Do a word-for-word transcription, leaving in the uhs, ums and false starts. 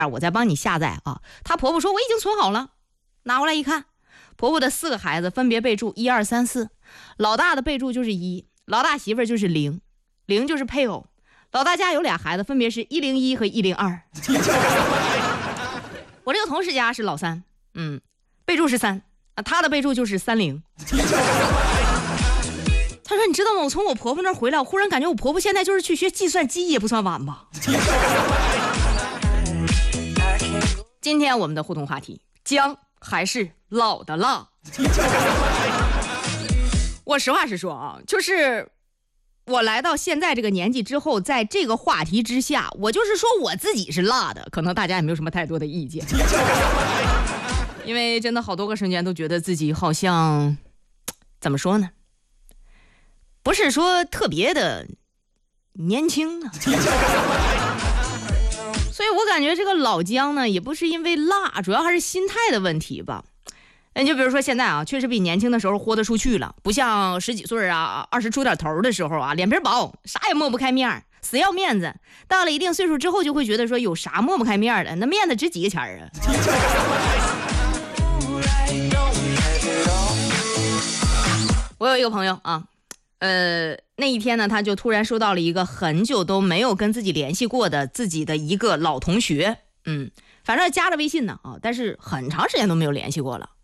我再帮你下载啊。她婆婆说我已经存好了，拿过来一看，婆婆的四个孩子分别备注一二三四，老大的备注就是一，老大媳妇就是零，零就是配偶。老大家有俩孩子，分别是一零一和一零二。我这个同事家是老三，嗯，备注是三啊，他的备注就是三零。他说：“你知道吗？我从我婆婆那儿回来，我忽然感觉我婆婆现在就是去学计算机也不算晚吧。”今天我们的互动话题：姜还是老的辣？我实话实说啊，就是我来到现在这个年纪之后，在这个话题之下，我就是说我自己是辣的，可能大家也没有什么太多的意见。因为真的好多个瞬间都觉得自己好像怎么说呢，不是说特别的年轻啊。所以我感觉这个老姜呢，也不是因为辣，主要还是心态的问题吧。你就比如说现在啊，确实比年轻的时候豁得出去了，不像十几岁啊、二十出点头的时候啊，脸皮薄，啥也抹不开面，死要面子。到了一定岁数之后，就会觉得说有啥抹不开面的，那面子值几个钱啊？我有一个朋友啊，呃，那一天呢，他就突然收到了一个很久都没有跟自己联系过的自己的一个老同学，嗯，反正加了微信呢啊，但是很长时间都没有联系过了。